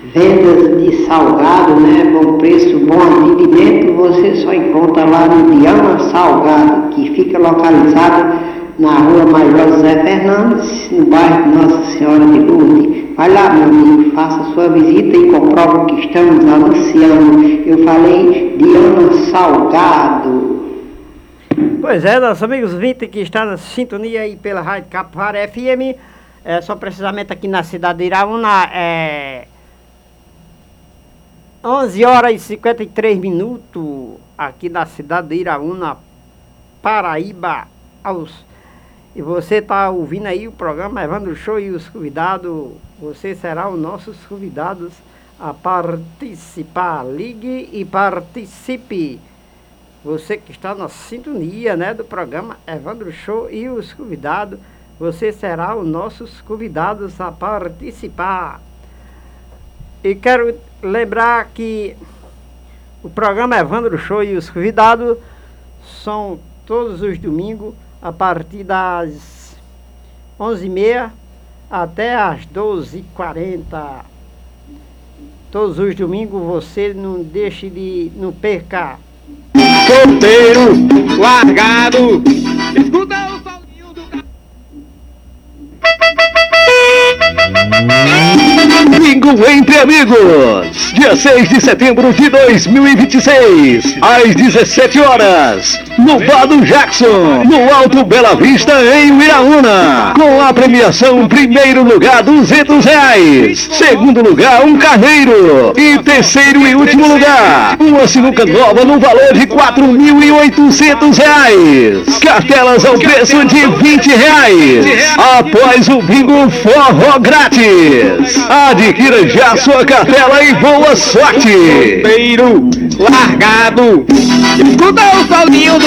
vendas de salgado, né? Bom preço, bom atendimento, você só encontra lá no Diana Salgado, que fica localizado na rua Major José Fernandes, no bairro Nossa Senhora de Lourdes. Vai lá, meu amigo, faça sua visita e comprova o que estamos anunciando. Eu falei Diana Salgado. Pois é, nossos amigos 20 que está na sintonia aí pela Rádio Capivari FM, só precisamente aqui na cidade de Iraúna, 11 horas e 53 minutos, aqui na cidade de Iraúna, Paraíba. E você está ouvindo aí o programa Evandro Show e os convidados, você será os nossos convidados a participar. Ligue e participe. Você que está na sintonia, né, do programa Evandro Show e os convidados, você será os nossos convidados a participar. E quero lembrar que o programa Evandro Show e os convidados são todos os domingos a partir das 11h30 até as 12h40. Todos os domingos você não perca. Solteiro, largado, escuta o solinho do... Domingo entre Amigos, dia 6 de setembro de 2026, às 17 horas, no Bar do Jackson, no Alto Bela Vista, em Iraúna, com a premiação: primeiro lugar R$200, segundo lugar um carneiro e terceiro e último lugar uma sinuca nova no valor de R$4.800. Cartelas ao preço de R$20. Após o bingo, forró grátis. Adquira já sua cartela e boa sorte. Solteiro, largado, escuta o solinho do